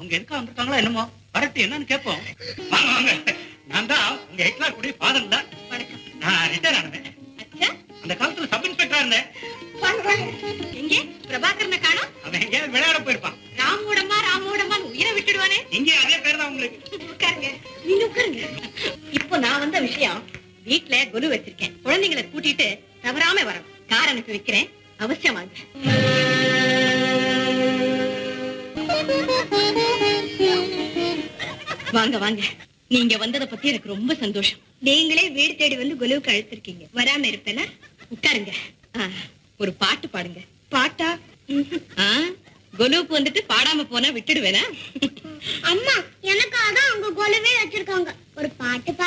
உங்க எதுக்கா வந்திருக்காங்களா என்னமோ வரட்டு என்னன்னு கேட்போம். வாங்க வாங்க. நான் தான் உங்க ஹெட்லார் கூடிய ஃபாதர் தான். நான் ரிட்டையர் ஆனேன். அந்த காலத்துல சப் இன்ஸ்பெக்டரா இருந்தேன். எங்கே பிரபாகரனை காணோம்? அவன் எங்கேயாவது விளையாட போயிருப்பான். ராமோடமா ராமோடமா உயிரை விட்டுடுவானே. இங்கே அதே பேர் தான் உங்களுக்கு. உட்காருங்க, நீங்க உட்காருங்க. இப்போ நான் வந்த விஷயம், வீட்டுல கொலு வச்சிருக்கேன். குழந்தைங்களை கூட்டிட்டு தவறாம வரணும். கார் அனுப்பி வைக்கிறேன், அவசியம் வாங்க. வாங்க வாங்க. நீங்க வந்ததை பத்தி எனக்கு ரொம்ப சந்தோஷம். நீங்களே வீடு தேடி வந்து கொலுவுக்கு அழைச்சிருக்கீங்க, வராம இருப்பேனா? உட்காருங்க. ஒரு பாட்டு பாடுங்க. பாட்டா? கொலுவுக்கு வந்துட்டு பாடாம போனா விட்டுடுவேனா? அம்மா, எனக்காக அவங்க கொலுவே வச்சிருக்காங்க. ஒரு பாட்டு